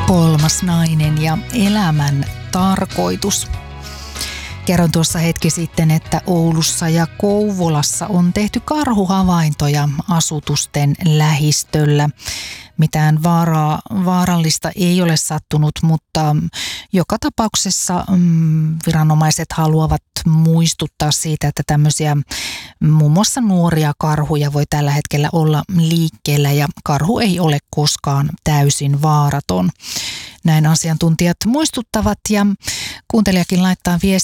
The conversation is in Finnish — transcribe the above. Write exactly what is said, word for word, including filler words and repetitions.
Kolmas nainen ja elämän tarkoitus. Kerron tuossa hetki sitten, että Oulussa ja Kouvolassa on tehty karhuhavaintoja asutusten lähistöllä. Mitään vaaraa, vaarallista ei ole sattunut, mutta joka tapauksessa mm, viranomaiset haluavat muistuttaa siitä, että tämmöisiä muun muassa nuoria karhuja voi tällä hetkellä olla liikkeellä ja karhu ei ole koskaan täysin vaaraton. Näin asiantuntijat muistuttavat ja kuuntelijakin laittaa viestiä